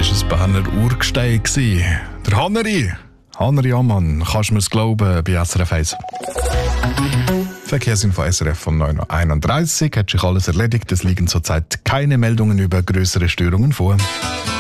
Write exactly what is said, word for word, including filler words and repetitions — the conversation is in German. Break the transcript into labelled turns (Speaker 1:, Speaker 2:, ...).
Speaker 1: ist ein Berner Urgestein gewesen. Der Hanneri. Hanneri Ammann, kannst du mir's glauben, bei S R F eins. Verkehrsinfo S R F von neun Uhr einunddreißig. Hat sich alles erledigt. Es liegen zurzeit keine Meldungen über größere Störungen vor.